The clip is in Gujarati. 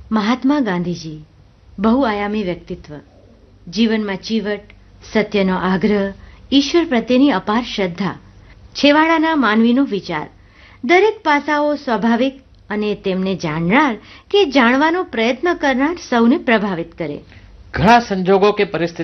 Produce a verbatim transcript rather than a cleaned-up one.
મહાત્મા ગાંધીજી બહુઆયામી વ્યક્તિત્વ, જીવનમાં ચીવટ, સત્યનો આગ્રહ, ઈશ્વર પ્રત્યેની અપાર શ્રદ્ધા, છેવાડાના માનવીનો વિચાર, દરેક પાસાઓ સ્વાભાવિક અને તેમને જાણનાર કે જાણવાનો પ્રયત્ન કરનાર સૌને પ્રભાવિત કરે. ઘણા સંજોગો કે પરિસ્થિતિ